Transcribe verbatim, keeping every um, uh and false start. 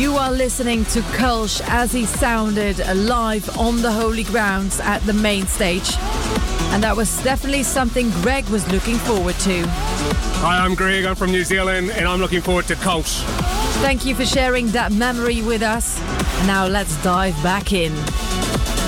You are listening to Kulsh as he sounded live on the Holy Grounds at the main stage. And that was definitely something Greg was looking forward to. Hi, I'm Greg. I'm from New Zealand and I'm looking forward to Kulsh. Thank you for sharing that memory with us. And now let's dive back in.